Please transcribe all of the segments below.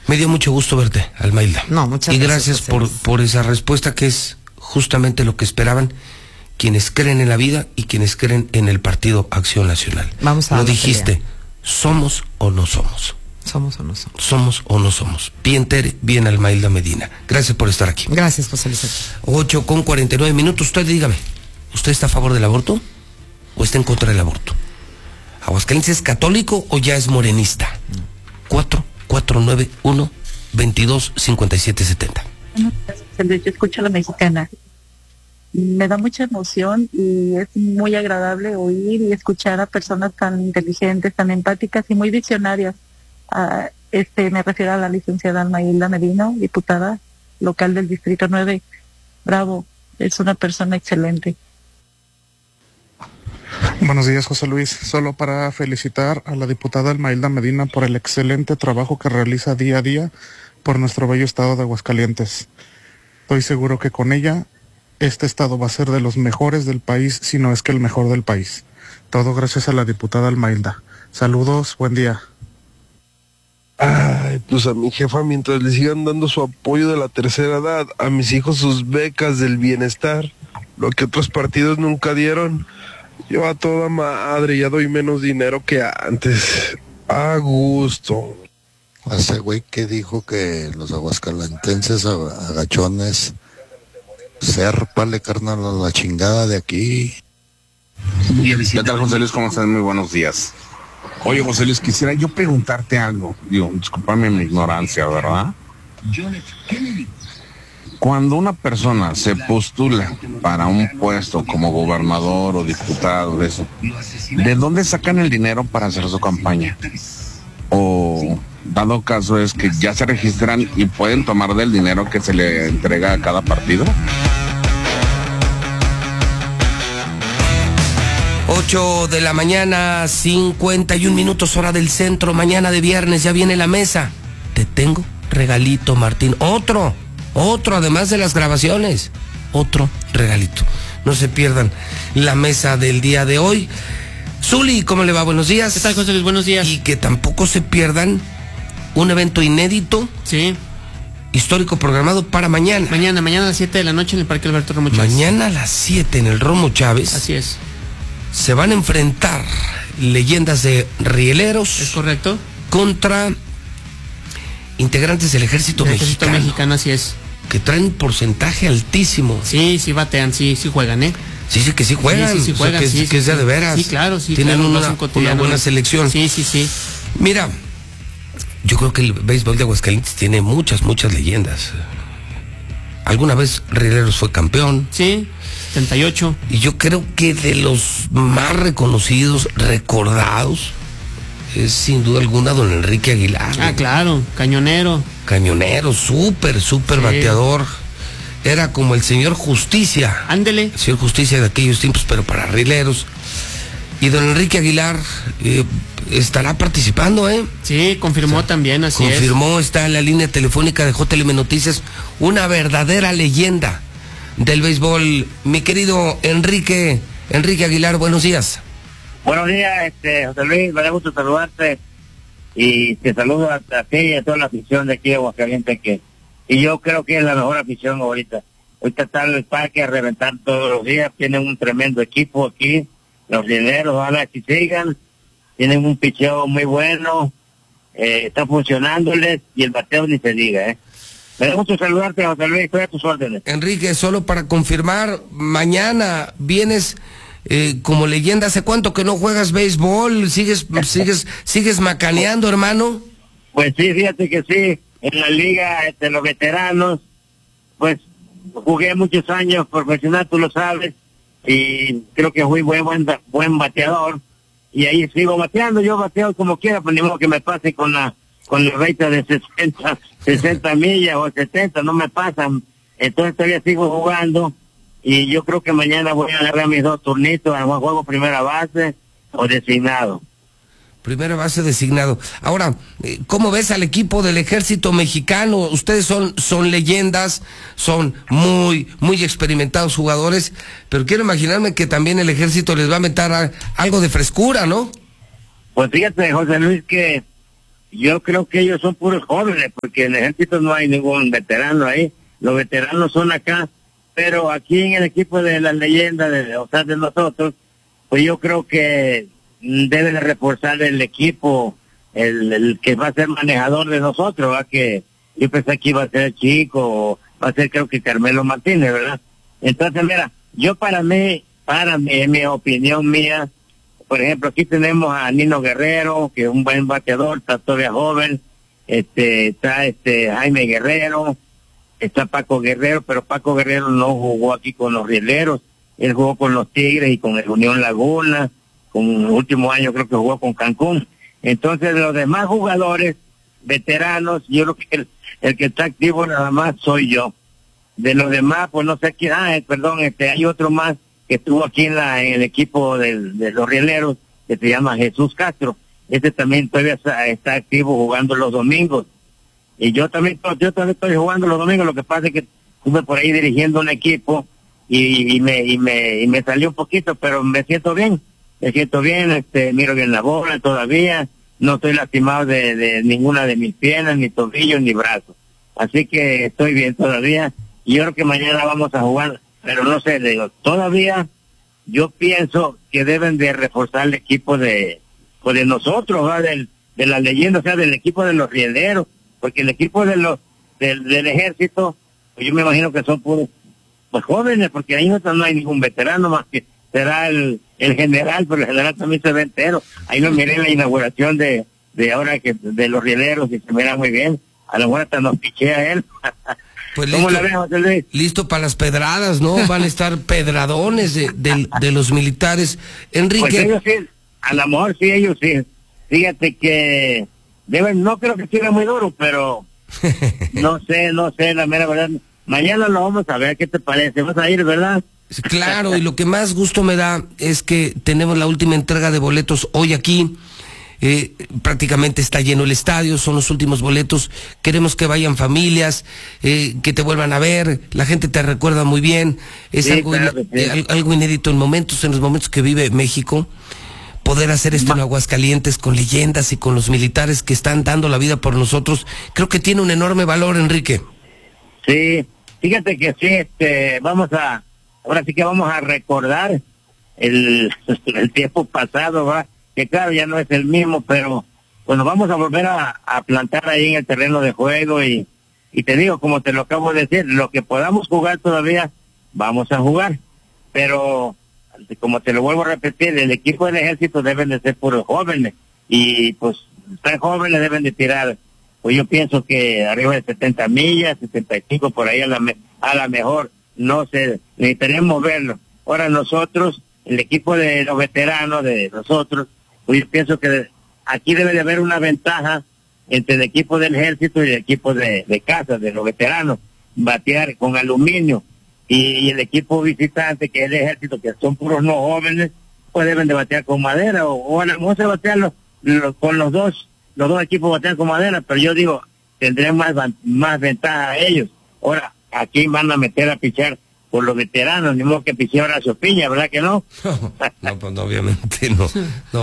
Me dio mucho gusto verte, Almailda. No, muchas gracias. Y gracias por esa respuesta que es justamente lo que esperaban quienes creen en la vida y quienes creen en el Partido Acción Nacional. Vamos a lo dijiste, ¿somos o no somos? ¿Somos o no somos? ¿Somos o no somos? Bien Tere, bien Almailda Medina. Gracias por estar aquí. Gracias, José Luis. 8:49. Usted dígame, ¿usted está a favor del aborto o está en contra del aborto? ¿Aguascalientes es católico o ya es morenista? 4-4-9-1-22-57-70. Yo escucho a la mexicana. Me da mucha emoción y es muy agradable oír y escuchar a personas tan inteligentes, tan empáticas y muy visionarias. Me refiero a la licenciada Almailda Medina, diputada local del Distrito 9. Bravo, es una persona excelente. Buenos días, José Luis. Solo para felicitar a la diputada Almailda Medina por el excelente trabajo que realiza día a día por nuestro bello estado de Aguascalientes. Estoy seguro que con ella este estado va a ser de los mejores del país, si no es que el mejor del país. Todo gracias a la diputada Almailda. Saludos, buen día. Ay, pues a mi jefa, mientras le sigan dando su apoyo de la tercera edad, a mis hijos sus becas del bienestar, lo que otros partidos nunca dieron, yo a toda madre ya doy menos dinero que antes. A gusto. Ese güey que dijo que los aguascalentenses agachones, sérpale, carnal, a la chingada de aquí. ¿Qué tal, José Luis? ¿Cómo estás? Muy buenos días. Oye, José Luis, quisiera yo preguntarte algo. Discúlpame mi ignorancia, ¿verdad? Cuando una persona se postula para un puesto como gobernador o diputado, ¿de dónde sacan el dinero para hacer su campaña? O, dado caso, es que ya se registran y pueden tomar del dinero que se le entrega a cada partido. 8:51 hora del centro, mañana de viernes, ya viene la mesa. Te tengo regalito, Martín. Otro, además de las grabaciones. Otro regalito. No se pierdan la mesa del día de hoy. Zuli, ¿cómo le va? Buenos días. ¿Qué tal, José Luis? Buenos días. Y que tampoco se pierdan un evento inédito. Sí. Histórico programado para mañana. Mañana a las 7 de la noche en el Parque Alberto Romo Chávez. Mañana a las 7 en el Romo Chávez. Así es. Se van a enfrentar leyendas de rieleros. ¿Es correcto? Contra integrantes del ejército mexicano. Así es. Que traen porcentaje altísimo. Sí, batean, sí juegan, ¿eh? Sí, que sí juegan. Sí juegan. Que es de veras. Sí, claro, sí. Tienen claro, una buena selección. Sí. Mira, yo creo que el béisbol de Aguascalientes tiene muchas leyendas. Alguna vez Rieleros fue campeón. Sí, 78. Y yo creo que de los más reconocidos, recordados, es sin duda alguna don Enrique Aguilar. Ah, claro, cañonero, súper bateador. Era como el señor Justicia. Ándele. El señor Justicia de aquellos tiempos, pero para rieleros. Y don Enrique Aguilar estará participando, ¿eh? Sí, confirmó también, así es. Confirmó, está en la línea telefónica de JLM Noticias, una verdadera leyenda del béisbol. Mi querido Enrique Aguilar, buenos días. Buenos días, José Luis, me da gusto saludarte y te saludo a ti y a toda la afición de aquí de Aguascalientes, y yo creo que es la mejor afición ahorita. Ahorita está el parque a reventar todos los días, tienen un tremendo equipo aquí, los rieleros, ojalá que sigan, tienen un picheo muy bueno, está funcionándoles y el bateo ni se diga, Me da gusto saludarte, José Luis, estoy a tus órdenes. Enrique, solo para confirmar, mañana vienes como leyenda. ¿Hace cuánto que no juegas béisbol? ¿Sigues macaneando, hermano? Pues sí, fíjate que sí, en la liga de los veteranos, pues jugué muchos años profesional, tú lo sabes, y creo que fui buen bateador, y ahí sigo bateando. Yo bateo como quiera, pues ni modo que me pase con la recta de 60 millas o 70, no me pasan. Entonces todavía sigo jugando y yo creo que mañana voy a agarrar mis 2 turnitos, a juego primera base o designado. Primera base designado. Ahora, ¿cómo ves al equipo del ejército mexicano? Ustedes son leyendas, son muy experimentados jugadores, pero quiero imaginarme que también el ejército les va a meter algo de frescura, ¿no? Pues fíjate, José Luis, que yo creo que ellos son puros jóvenes, porque en el ejército no hay ningún veterano ahí. Los veteranos son acá, pero aquí en el equipo de las leyendas, o sea, de nosotros, pues yo creo que debe de reforzar el equipo, el que va a ser manejador de nosotros, ¿verdad? Que yo pensé que iba a ser Chico, o va a ser creo que Carmelo Martínez, ¿verdad? Entonces, mira, yo para mí, en mi opinión mía, por ejemplo, aquí tenemos a Nino Guerrero, que es un buen bateador, está todavía joven, está Jaime Guerrero, está Paco Guerrero, pero Paco Guerrero no jugó aquí con los Rieleros, él jugó con los Tigres y con el Unión Laguna, con el último año creo que jugó con Cancún. Entonces, los demás jugadores, veteranos, yo creo que el que está activo nada más soy yo. De los demás, pues no sé quién, hay otro más que estuvo aquí en el equipo de los Rieleros, que se llama Jesús Castro. Este también todavía está activo jugando los domingos. Y yo también estoy jugando los domingos, lo que pasa es que estuve por ahí dirigiendo un equipo y me salió un poquito, pero me siento bien, miro bien la bola todavía, no estoy lastimado de ninguna de mis piernas, ni tobillos, ni brazos. Así que estoy bien todavía, y yo creo que mañana vamos a jugar, pero no sé, todavía yo pienso que deben de reforzar el equipo de nosotros, ¿verdad? De la leyenda, o sea, del equipo de los Rieleros, porque el equipo del ejército, pues yo me imagino que son puros pues jóvenes, porque ahí no hay ningún veterano más que será el general, pero el general también se ve entero. Ahí lo miré en la inauguración de ahora de los Rieleros y se mira muy bien. A lo mejor hasta nos pichea él. Pues ¿Cómo listo, la ves, José Luis? listo para las pedradas, ¿no? Van a estar pedradones de los militares. Enrique. Pues ellos sí, a lo mejor sí, ellos sí. Fíjate que no creo que siga muy duro, pero no sé, la mera verdad. Mañana lo vamos a ver, ¿qué te parece? ¿Vas a ir, verdad? Claro, y lo que más gusto me da es que tenemos la última entrega de boletos hoy aquí. Prácticamente está lleno el estadio, son los últimos boletos. Queremos que vayan familias, que te vuelvan a ver. La gente te recuerda muy bien. Es Sí, algo, claro que sí. algo inédito en los momentos que vive México. Poder hacer esto en Aguascalientes con leyendas y con los militares que están dando la vida por nosotros, creo que tiene un enorme valor, Enrique. Sí, fíjate que sí, ahora sí que vamos a recordar el tiempo pasado, ¿va? Que claro, ya no es el mismo, pero bueno, vamos a volver a plantar ahí en el terreno de juego y te digo, como te lo acabo de decir, lo que podamos jugar todavía, vamos a jugar, pero como te lo vuelvo a repetir, el equipo del ejército deben de ser puros jóvenes y pues tan jóvenes deben de tirar, pues yo pienso que arriba de 70 millas, 75 por ahí a la mejor, no sé, necesitaremos verlo. Ahora nosotros, el equipo de los veteranos de nosotros, pues yo pienso que aquí debe de haber una ventaja entre el equipo del ejército y el equipo de casa, de los veteranos, batear con aluminio. Y el equipo visitante, que es el ejército, que son puros no jóvenes, pues deben de batear con madera, o a lo mejor se batean con los dos equipos batean con madera, pero yo digo, tendrán más ventaja a ellos. Ahora, aquí van a meter a pichar por los veteranos, ni modo que piche Horacio Piña, ¿verdad que no? No, pues no, obviamente no.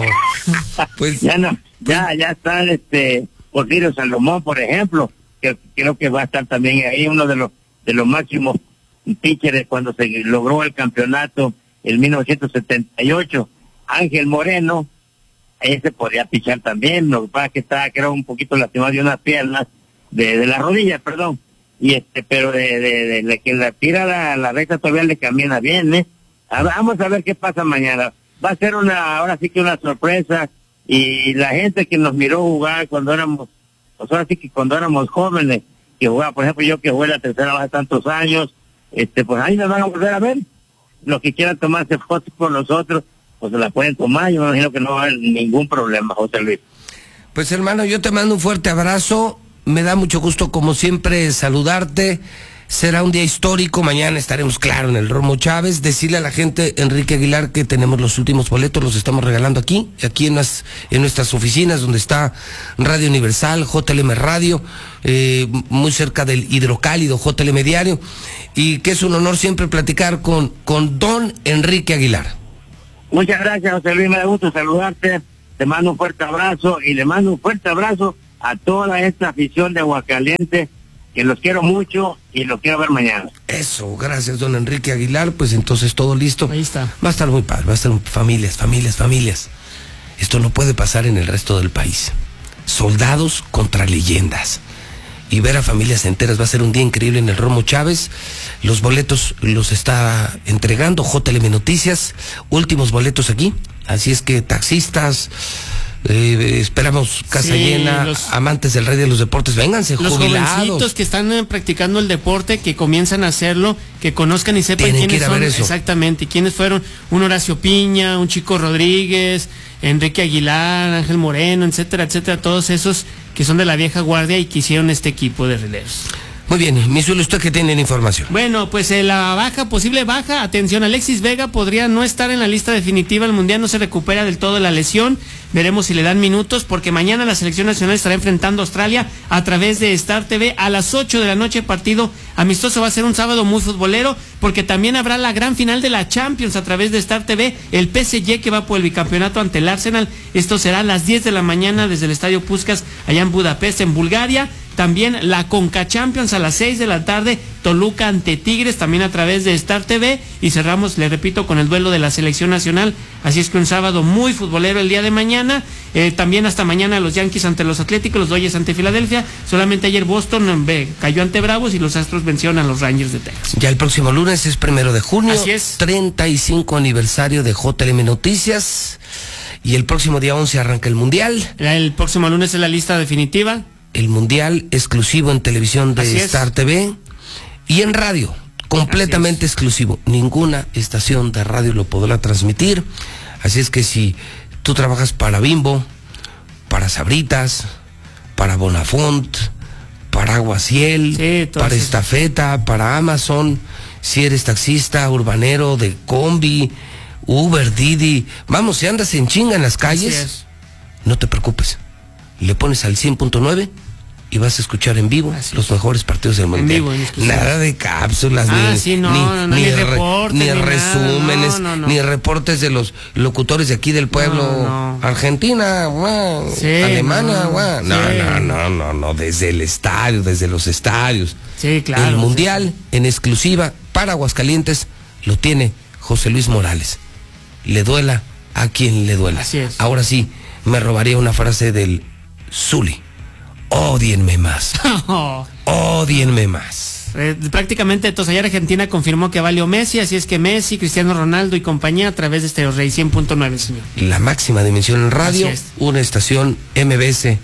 Pues ya está Porfirio Salomón, por ejemplo, que creo que va a estar también ahí, uno de los máximos pitchers cuando se logró el campeonato en 1978. Ángel Moreno, ese podría pichar también, lo que pasa es que está, creo, un poquito lastimado de unas piernas, de las rodillas, perdón, y pero de que la tira la recta todavía le camina bien, ¿eh? Vamos a ver qué pasa mañana. Va a ser ahora sí que una sorpresa, y la gente que nos miró jugar cuando éramos, pues ahora sí que cuando éramos jóvenes, que jugaba, por ejemplo, yo que jugué la tercera hace tantos años, pues ahí nos van a volver a ver. Los que quieran tomarse fotos con nosotros, pues se la pueden tomar. Yo me imagino que no va a haber ningún problema, José Luis. Pues hermano, yo te mando un fuerte abrazo. Me da mucho gusto, como siempre, saludarte. Será un día histórico. Mañana estaremos, claro, en el Romo Chávez. Decirle a la gente, Enrique Aguilar, que tenemos los últimos boletos, los estamos regalando aquí en nuestras oficinas, donde está Radio Universal, JLM Radio, muy cerca del hidrocálido JLM Diario, y que es un honor siempre platicar con don Enrique Aguilar. Muchas gracias, José Luis, me da gusto saludarte. Te mando un fuerte abrazo, y le mando un fuerte abrazo a toda esta afición de Aguascalientes, que los quiero mucho y los quiero ver mañana. Eso, gracias, don Enrique Aguilar. Pues entonces todo listo. Ahí está. Va a estar muy padre, va a estar familias. Esto no puede pasar en el resto del país. Soldados contra leyendas. Y ver a familias enteras va a ser un día increíble en el Romo Chávez. Los boletos los está entregando JLM Noticias. Últimos boletos aquí. Así es que taxistas, esperamos casa llena, amantes del rey de los deportes, vénganse, los jubilados. Jovencitos que están practicando el deporte, que comienzan a hacerlo, que conozcan y sepan Tienen quiénes son. eso. Exactamente, quiénes fueron un Horacio Piña, un Chico Rodríguez, Enrique Aguilar, Ángel Moreno, etcétera, etcétera, todos esos que son de la vieja guardia y que hicieron este equipo de releros. Muy bien, mi Zuli, ¿usted qué tiene en información? Bueno, pues la posible baja, atención, Alexis Vega podría no estar en la lista definitiva, el Mundial no se recupera del todo de la lesión, veremos si le dan minutos, porque mañana la selección nacional estará enfrentando a Australia a través de Star TV a las 8 de la noche, partido amistoso, va a ser un sábado muy futbolero, porque también habrá la gran final de la Champions a través de Star TV, el PSG que va por el bicampeonato ante el Arsenal, esto será a las 10 de la mañana desde el Estadio Puskás, allá en Budapest, en Bulgaria. También la Conca Champions a las 6 de la tarde, Toluca ante Tigres, también a través de Star TV, y cerramos, le repito, con el duelo de la selección nacional, así es que un sábado muy futbolero el día de mañana, también hasta mañana los Yankees ante los Atléticos, los Dodgers ante Filadelfia, solamente ayer Boston cayó ante Bravos y los Astros vencieron a los Rangers de Texas. Ya el próximo lunes es 1 de junio, así es. 35 aniversario de JLM Noticias, y el próximo día 11 arranca el Mundial. El próximo lunes es la lista definitiva. El Mundial exclusivo en televisión de Star TV y en radio, completamente exclusivo. Ninguna estación de radio lo podrá transmitir. Así es que si tú trabajas para Bimbo, para Sabritas, para Bonafont, para Aguaciel, para Estafeta, para Amazon, si eres taxista, urbanero, de combi, Uber, Didi, vamos, si andas en chinga en las calles, no te preocupes. Le pones al 100.9 y vas a escuchar en vivo los mejores partidos del Mundial. Nada de cápsulas, ni resúmenes, ni reportes de los locutores de aquí del pueblo. Argentina, Alemania, no, desde el estadio, desde los estadios. Sí, claro. El Mundial en exclusiva para Aguascalientes lo tiene José Luis Morales. Le duela a quien le duela. Así es. Ahora sí, me robaría una frase del Zuli. Ódienme más. Ódienme más. Prácticamente entonces ayer Argentina confirmó que va Leo Messi, así es que Messi, Cristiano Ronaldo y compañía a través de Stereo Rey 100.9, señor. La máxima dimensión en radio, una estación MBS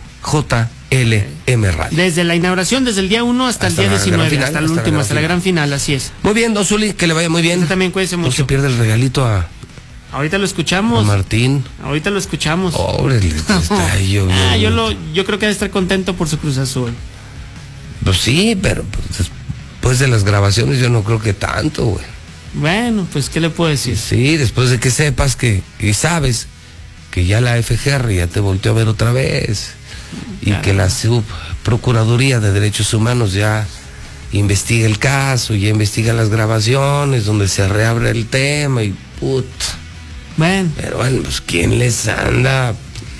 JLM Radio. Desde la inauguración, desde el día 1 hasta el día 19, hasta el último, hasta la gran final, así es. Muy bien, don Zuli, que le vaya muy bien. Usted también cuídese mucho. No se pierda el regalito a... Ahorita lo escuchamos. A Martín. Ahorita lo escuchamos. Órale, está lloviendo. Yo creo que debe estar contento por su Cruz Azul. Pues sí, pero pues, después de las grabaciones yo no creo que tanto, güey. Bueno, pues ¿qué le puedo decir? Sí, después de que sepas y sabes que ya la FGR ya te volteó a ver otra vez y que la Subprocuraduría de Derechos Humanos ya investiga el caso, ya investiga las grabaciones donde se reabre el tema y put. Bueno. Pero bueno, pues ¿quién les anda?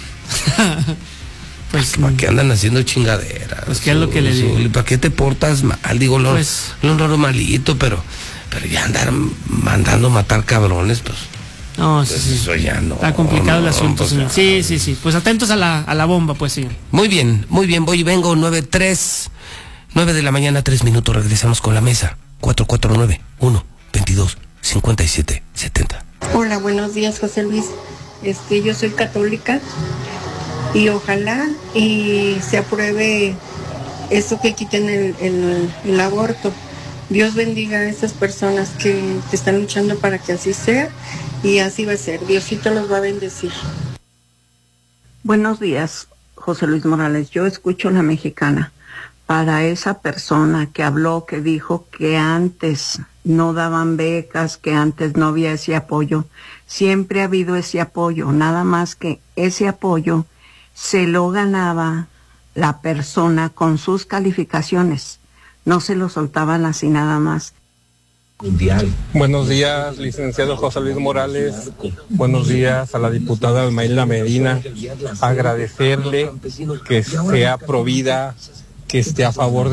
Pues ¿para qué andan haciendo chingaderas? Pues qué es lo que le digo. ¿Para qué te portas mal? Digo, lo normalito, pero ya andar mandando matar cabrones, pues. No, pues sí, eso ya no. Está complicado el asunto, pues, señor. Sí. Pues atentos a la bomba, pues, señor. Muy bien, voy y vengo, 9 de la mañana, 3 minutos, regresamos con la mesa. 449-122-5770. Hola, buenos días, José Luis. Yo soy católica y ojalá y se apruebe eso que quiten el aborto. Dios bendiga a esas personas que están luchando para que así sea y así va a ser. Diosito los va a bendecir. Buenos días, José Luis Morales. Yo escucho La Mexicana. Para esa persona que habló, que dijo que antes no daban becas, que antes no había ese apoyo, siempre ha habido ese apoyo, nada más que ese apoyo se lo ganaba la persona con sus calificaciones, no se lo soltaban así nada más. Buenos días, licenciado José Luis Morales. Buenos días a la diputada Almaíla Medina. Agradecerle que sea provida, que esté a favor